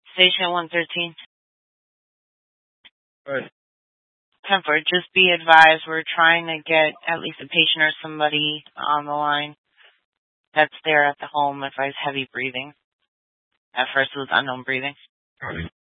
Station 113. Right. Temper, just be advised we're trying to get at least a patient or somebody on the line that's there at the home if I was heavy breathing. At first it was unknown breathing. Copy.